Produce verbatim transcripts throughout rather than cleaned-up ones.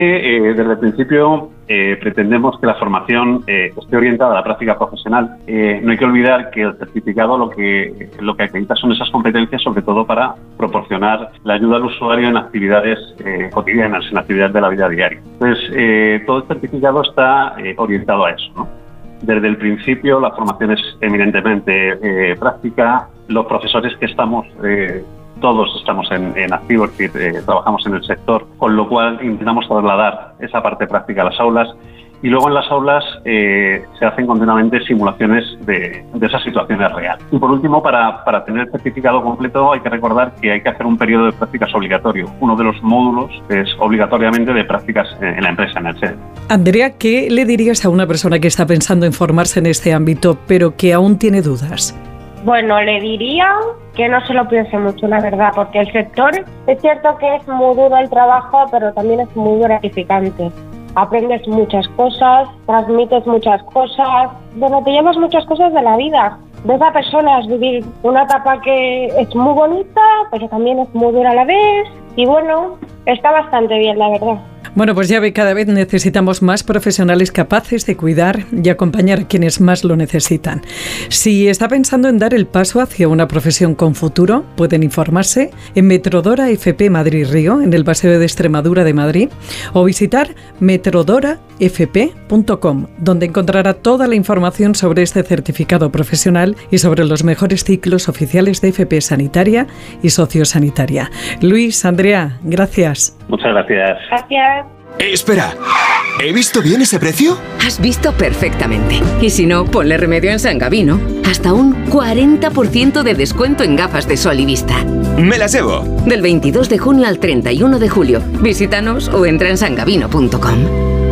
Eh, desde el principio eh, pretendemos que la formación eh, esté orientada a la práctica profesional. Eh, no hay que olvidar que el certificado lo que, lo que acredita son esas competencias, sobre todo para proporcionar la ayuda al usuario en actividades eh, cotidianas, en actividades de la vida diaria. Entonces, eh, todo el certificado está eh, orientado a eso, ¿no? Desde el principio la formación es eminentemente eh, práctica. Los profesores que estamos... Eh, Todos estamos en, en activo, es decir, eh, trabajamos en el sector, con lo cual intentamos trasladar esa parte práctica a las aulas y luego en las aulas eh, se hacen continuamente simulaciones de, de esas situaciones reales. Y por último, para, para tener el certificado completo hay que recordar que hay que hacer un periodo de prácticas obligatorio. Uno de los módulos es obligatoriamente de prácticas en la empresa, en el S E D. Andrea, ¿qué le dirías a una persona que está pensando en formarse en este ámbito pero que aún tiene dudas? Bueno, le diría que no se lo piense mucho, la verdad, porque el sector es cierto que es muy duro el trabajo, pero también es muy gratificante. Aprendes muchas cosas, transmites muchas cosas, bueno, te llevas muchas cosas de la vida. Ves a personas vivir una etapa que es muy bonita, pero también es muy dura a la vez, y bueno, está bastante bien, la verdad. Bueno, pues ya ve, cada vez necesitamos más profesionales capaces de cuidar y acompañar a quienes más lo necesitan. Si está pensando en dar el paso hacia una profesión con futuro, pueden informarse en Metrodora F P Madrid Río, en el Paseo de Extremadura de Madrid, o visitar metrodora f p punto com, donde encontrará toda la información sobre este certificado profesional y sobre los mejores ciclos oficiales de F P sanitaria y sociosanitaria. Luis, Andrea, gracias. Muchas gracias. Gracias. Eh, espera, ¿he visto bien ese precio? Has visto perfectamente. Y si no, ponle remedio en San Gavino. Hasta un cuarenta por ciento de descuento en gafas de sol y vista. Me las llevo. Del veintidós de junio al treinta y uno de julio. Visítanos o entra en sangavino punto com.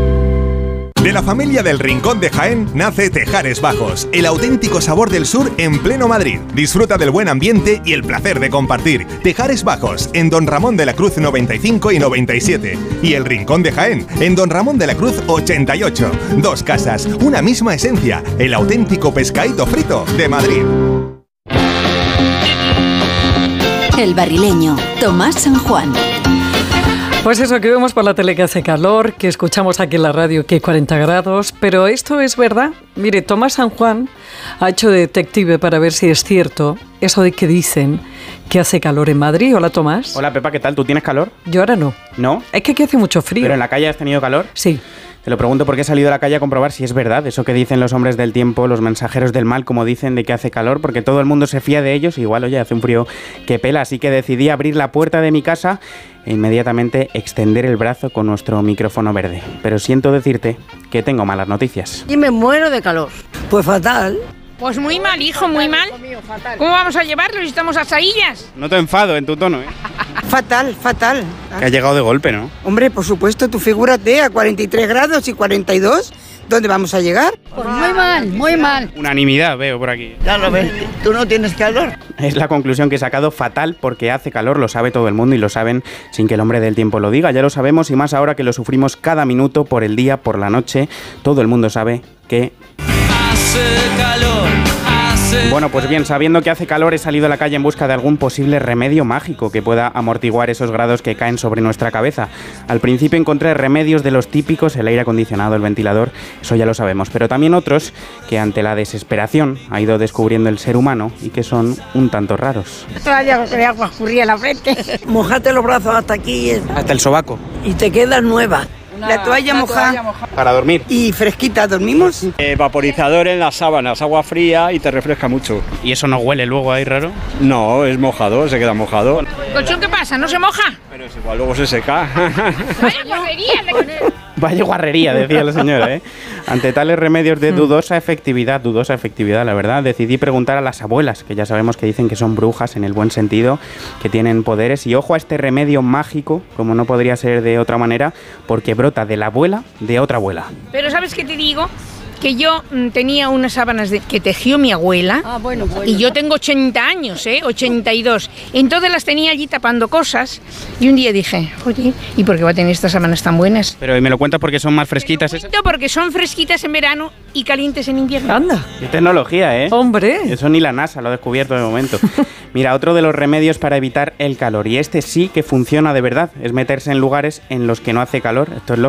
De la familia del Rincón de Jaén nace Tejares Bajos, el auténtico sabor del sur en pleno Madrid. Disfruta del buen ambiente y el placer de compartir. Tejares Bajos, en Don Ramón de la Cruz noventa y cinco y noventa y siete. Y el Rincón de Jaén, en Don Ramón de la Cruz ochenta y ocho. Dos casas, una misma esencia, el auténtico pescadito frito de Madrid. El barrileño, Tomás San Juan. Pues eso, que vemos por la tele que hace calor, que escuchamos aquí en la radio que hay cuarenta grados, pero esto es verdad. Mire, Tomás San Juan ha hecho de detective para ver si es cierto eso de que dicen que hace calor en Madrid. Hola, Tomás. Hola, Pepa, ¿qué tal? ¿Tú tienes calor? Yo ahora no. ¿No? Es que aquí hace mucho frío. ¿Pero en la calle has tenido calor? Sí. Te lo pregunto porque he salido a la calle a comprobar si es verdad eso que dicen los hombres del tiempo, los mensajeros del mal, como dicen, de que hace calor, porque todo el mundo se fía de ellos y igual, oye, hace un frío que pela, así que decidí abrir la puerta de mi casa e inmediatamente extender el brazo con nuestro micrófono verde. Pero siento decirte que tengo malas noticias. Y me muero de calor. Pues fatal. Pues muy mal, hijo, muy mal. ¿Cómo vamos a llevarlo si estamos a saillas? No te enfado en tu tono, ¿eh? Fatal, fatal. Que ha llegado de golpe, ¿no? Hombre, por supuesto, tú figúrate a cuarenta y tres grados y cuarenta y dos, ¿dónde vamos a llegar? Pues muy mal, muy mal. Unanimidad veo por aquí. Ya lo ves, tú no tienes calor. Es la conclusión que he sacado, fatal, porque hace calor, lo sabe todo el mundo y lo saben sin que el hombre del tiempo lo diga. Ya lo sabemos y más ahora que lo sufrimos cada minuto, por el día, por la noche. Todo el mundo sabe que... hace calor. Bueno, pues bien, sabiendo que hace calor, he salido a la calle en busca de algún posible remedio mágico que pueda amortiguar esos grados que caen sobre nuestra cabeza. Al principio encontré remedios de los típicos, el aire acondicionado, el ventilador, eso ya lo sabemos, pero también otros que ante la desesperación ha ido descubriendo el ser humano y que son un tanto raros. Todavía se le agua escurría la frente. Mojate los brazos hasta aquí Hasta el sobaco. y te quedas nueva. La toalla mojada Para dormir. y fresquita, ¿dormimos? Eh, vaporizador en las sábanas, agua fría y te refresca mucho. ¿Y eso no huele luego ahí raro? No, es mojado, se queda mojado. ¿El colchón qué pasa? ¿No se moja? Pero es igual, luego se seca. Vaya guarrería de poner. Vaya guarrería, decía la señora, ¿eh? Ante tales remedios de dudosa efectividad, dudosa efectividad, la verdad, decidí preguntar a las abuelas, que ya sabemos que dicen que son brujas en el buen sentido, que tienen poderes, y ojo a este remedio mágico, como no podría ser de otra manera, porque brota de la abuela de otra abuela. Pero ¿sabes qué te digo? que yo mm, tenía unas sábanas de, que tejió mi abuela. Ah, bueno, bueno. Y yo tengo ochenta años, ¿eh? ochenta y dos. Entonces las tenía allí tapando cosas. Y un día dije, oye, ¿y por qué va a tener estas sábanas tan buenas? Pero me lo cuentas porque son más fresquitas. Te lo cuento porque son fresquitas en verano y calientes en invierno. Anda. Qué tecnología, ¿eh? Hombre. Eso ni la NASA lo ha descubierto de momento. Mira, otro de los remedios para evitar el calor, y este sí que funciona de verdad, es meterse en lugares en los que no hace calor. Esto es